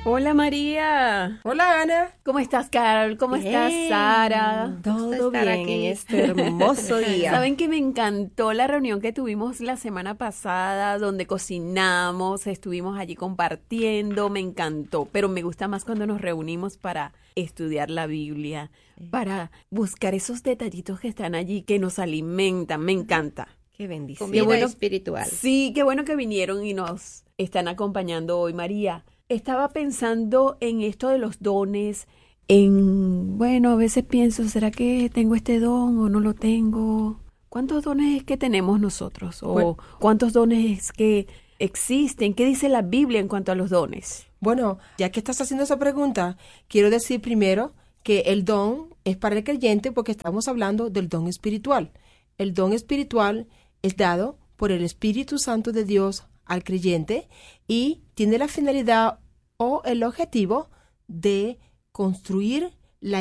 Hola María. Hola Ana. ¿Cómo estás, Carol? ¿Cómo estás, Sara? Todo bien aquí en este hermoso día. Saben que me encantó la reunión que tuvimos la semana pasada, donde cocinamos, estuvimos allí compartiendo, me encantó, pero me gusta más cuando nos reunimos para estudiar la Biblia, para buscar esos detallitos que están allí, que nos alimentan, me encanta. Qué bendición. Comida bueno. espiritual. Sí, qué bueno que vinieron y nos están acompañando hoy, María. Estaba pensando en esto de los dones, bueno, a veces pienso, ¿será que tengo este don o no lo tengo? ¿Cuántos dones es que tenemos nosotros? ¿O cuántos dones es que existen? ¿Qué dice la Biblia en cuanto a los dones? Bueno, ya que estás haciendo esa pregunta, quiero decir primero que el don es para el creyente porque estamos hablando del don espiritual. El don espiritual es dado por el Espíritu Santo de Dios al creyente y tiene la finalidad o el objetivo de construir